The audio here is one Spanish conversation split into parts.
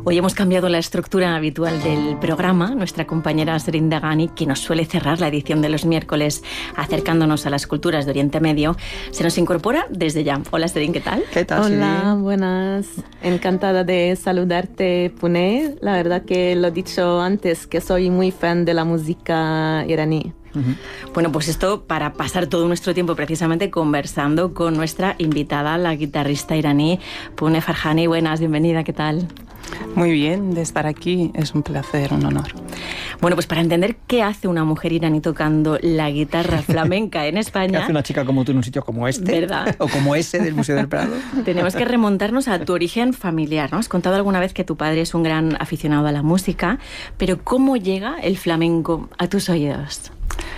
Hoy hemos cambiado la estructura habitual del programa. Nuestra compañera Seren Dagani, que nos suele cerrar la edición de los miércoles acercándonos a las culturas de Oriente Medio, se nos incorpora desde ya. Hola Seren, ¿qué tal? ¿Qué tal? Hola, buenas. Encantada de saludarte, Pune. La verdad que lo he dicho antes, que soy muy fan de la música iraní. Bueno, pues esto para pasar todo nuestro tiempo precisamente conversando con nuestra invitada, la guitarrista iraní Pune Farhani. Buenas, bienvenida, ¿qué tal? Muy bien, de estar aquí es un placer, un honor. Bueno, pues para entender qué hace una mujer iraní tocando la guitarra flamenca en España... ¿Qué hace una chica como tú en un sitio como este? ¿Verdad? O como ese del Museo del Prado. Tenemos que remontarnos a tu origen familiar, ¿no? Has contado alguna vez que tu padre es un gran aficionado a la música, pero ¿cómo llega el flamenco a tus oídos?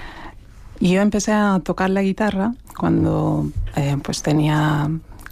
Yo empecé a tocar la guitarra cuando pues tenía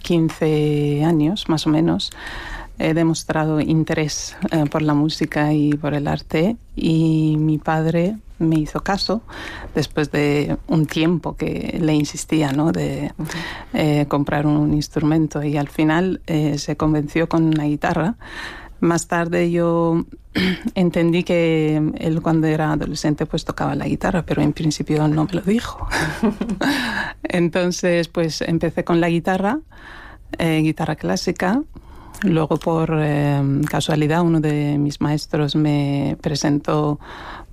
15 años, más o menos. He demostrado interés por la música y por el arte, y mi padre me hizo caso después de un tiempo que le insistía, ¿no?, de comprar un instrumento, y al final se convenció con una guitarra. Más tarde yo entendí que él, cuando era adolescente, pues tocaba la guitarra, pero en principio no me lo dijo. Entonces pues empecé con la guitarra clásica. Luego, por casualidad, uno de mis maestros me presentó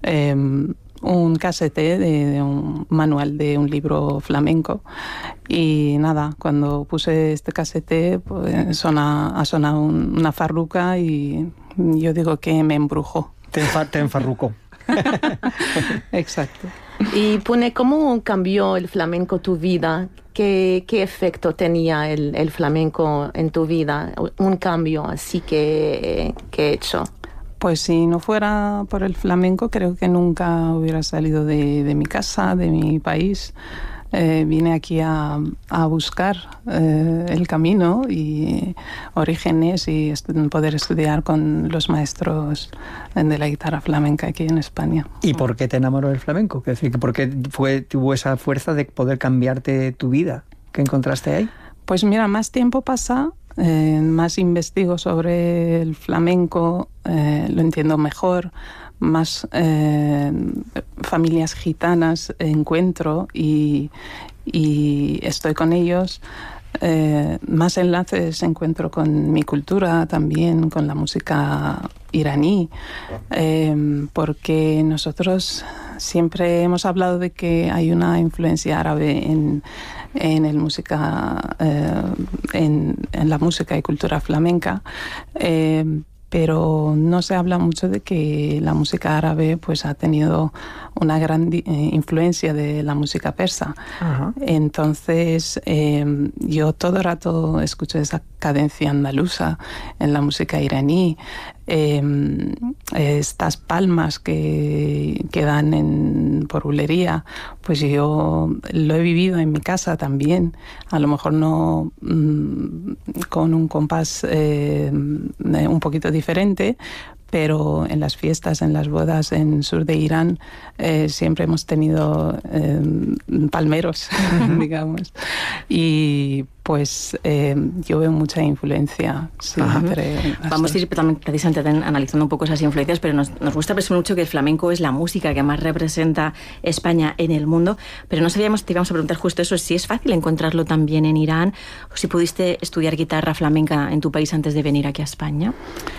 un casete de un manual de un libro flamenco, y nada, cuando puse este casete pues ha sonado una farruca, y yo digo que me embrujó. Te enfarrucó. Exacto. Y Pune, ¿cómo cambió el flamenco tu vida? ¿Qué efecto tenía el flamenco en tu vida? Un cambio así que he hecho. Pues si no fuera por el flamenco, creo que nunca hubiera salido de mi casa, de mi país. Vine aquí a buscar el camino y orígenes, y poder estudiar con los maestros de la guitarra flamenca aquí en España. ¿Y por qué te enamoró del flamenco? Es decir, ¿por qué tuvo esa fuerza de poder cambiarte tu vida? ¿Qué encontraste ahí? Pues mira, más tiempo pasa, más investigo sobre el flamenco, lo entiendo mejor, más familias gitanas encuentro y estoy con ellos, más enlaces encuentro con mi cultura, también con la música iraní, porque nosotros siempre hemos hablado de que hay una influencia árabe en el música, en la música y cultura flamenca, pero no se habla mucho de que la música árabe pues ha tenido una gran influencia de la música persa. Ajá. Entonces yo todo el rato escucho esa cadencia andaluza en la música iraní, estas palmas que dan por bulería, pues yo lo he vivido en mi casa también, a lo mejor no con un compás un poquito diferente, pero en las fiestas, en las bodas en sur de Irán, siempre hemos tenido palmeros, digamos. Y pues yo veo mucha influencia siempre. Vamos a ir también precisamente analizando un poco esas influencias, pero nos gusta presumir mucho que el flamenco es la música que más representa España en el mundo, pero no sabíamos, te íbamos a preguntar justo eso, si es fácil encontrarlo también en Irán, o si pudiste estudiar guitarra flamenca en tu país antes de venir aquí a España.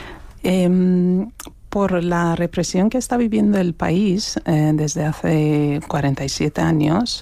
Por la represión que está viviendo el país desde hace 47 años,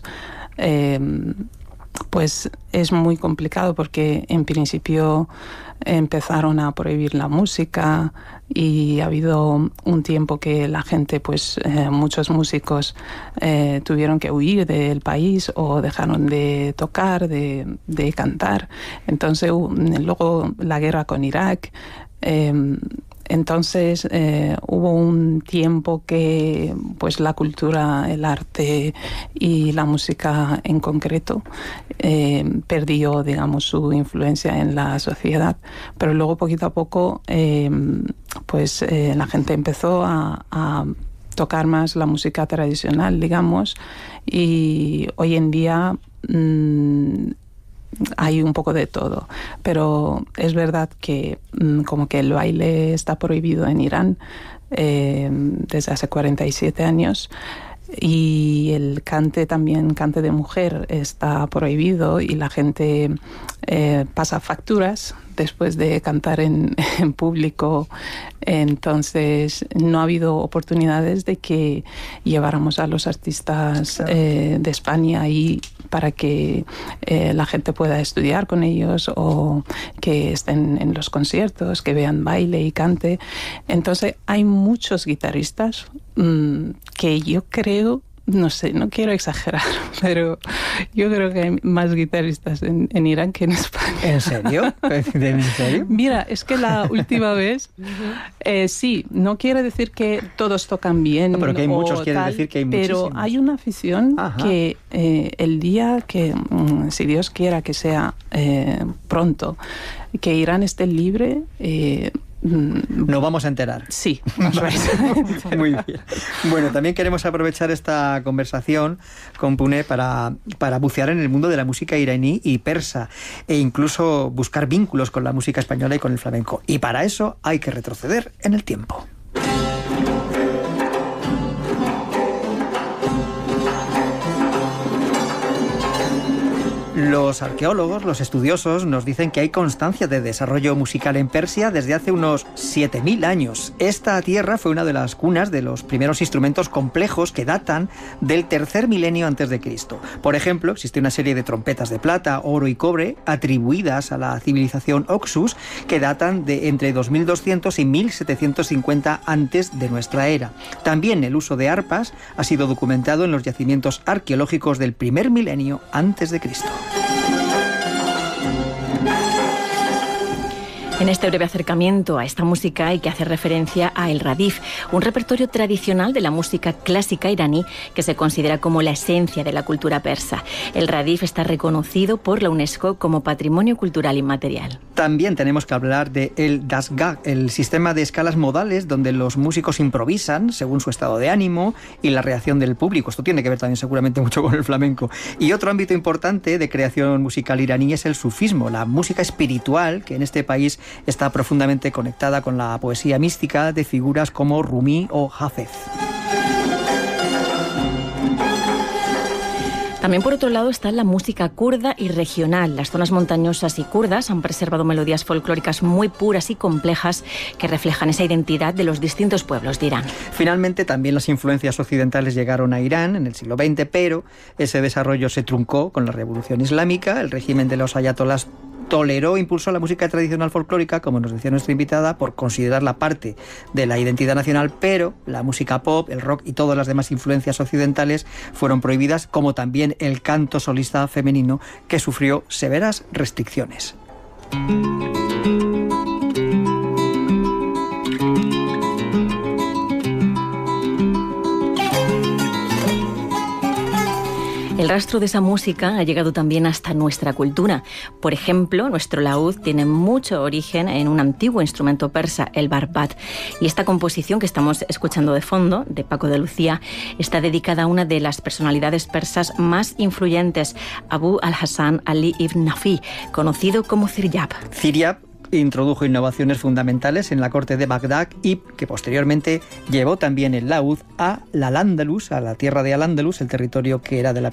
pues es muy complicado, porque en principio empezaron a prohibir la música, y ha habido un tiempo que la gente, pues muchos músicos tuvieron que huir del país o dejaron de tocar, de cantar. Entonces luego la guerra con Irak. Entonces hubo un tiempo que pues la cultura, el arte y la música en concreto perdió, digamos, su influencia en la sociedad, pero luego poquito a poco la gente empezó a tocar más la música tradicional, digamos, y hoy en día hay un poco de todo. Pero es verdad que como que el baile está prohibido en Irán desde hace 47 años. Y el cante de mujer está prohibido y la gente pasa facturas después de cantar en público. Entonces no ha habido oportunidades de que lleváramos a los artistas de España ahí para que la gente pueda estudiar con ellos o que estén en los conciertos, que vean baile y cante. Entonces hay muchos guitarristas que yo creo, no sé, no quiero exagerar, pero yo creo que hay más guitarristas en Irán que en España. ¿En serio? ¿En serio? Mira, es que la última vez, sí, no quiere decir que todos tocan bien. No, pero que hay muchos, quiere decir que hay muchísimos. Pero hay una afición que el día que, si Dios quiera que sea pronto, que Irán esté libre, nos vamos a enterar. Sí. Muy bien. Bueno, también queremos aprovechar esta conversación con Pune para bucear en el mundo de la música iraní y persa e incluso buscar vínculos con la música española y con el flamenco. Y para eso hay que retroceder en el tiempo. Los arqueólogos, los estudiosos, nos dicen que hay constancia de desarrollo musical en Persia desde hace unos 7.000 años. Esta tierra fue una de las cunas de los primeros instrumentos complejos que datan del tercer milenio antes de Cristo. Por ejemplo, existe una serie de trompetas de plata, oro y cobre atribuidas a la civilización Oxus que datan de entre 2200 y 1750 antes de nuestra era. También el uso de arpas ha sido documentado en los yacimientos arqueológicos del primer milenio antes de Cristo. En este breve acercamiento a esta música hay que hacer referencia a el radif, un repertorio tradicional de la música clásica iraní que se considera como la esencia de la cultura persa. El radif está reconocido por la UNESCO como Patrimonio Cultural Inmaterial. También tenemos que hablar de el dasgah, el sistema de escalas modales donde los músicos improvisan según su estado de ánimo y la reacción del público. Esto tiene que ver también seguramente mucho con el flamenco. Y otro ámbito importante de creación musical iraní es el sufismo, la música espiritual que en este país está profundamente conectada con la poesía mística de figuras como Rumi o Hafez. También por otro lado está la música kurda y regional. Las zonas montañosas y kurdas han preservado melodías folclóricas muy puras y complejas que reflejan esa identidad de los distintos pueblos de Irán. Finalmente también las influencias occidentales llegaron a Irán en el siglo XX, pero ese desarrollo se truncó con la Revolución Islámica. El régimen de los ayatolás toleró e impulsó la música tradicional folclórica, como nos decía nuestra invitada, por considerarla parte de la identidad nacional, pero la música pop, el rock y todas las demás influencias occidentales fueron prohibidas, como también el canto solista femenino, que sufrió severas restricciones. El rastro de esa música ha llegado también hasta nuestra cultura. Por ejemplo, nuestro laúd tiene mucho origen en un antiguo instrumento persa, el barbat. Y esta composición que estamos escuchando de fondo, de Paco de Lucía, está dedicada a una de las personalidades persas más influyentes, Abu al-Hasan Ali ibn Nafi, conocido como Ziryab. Ziryab introdujo innovaciones fundamentales en la corte de Bagdad y que posteriormente llevó también el laúd a la Al-Ándalus, a la tierra de Al-Ándalus, el territorio que era de la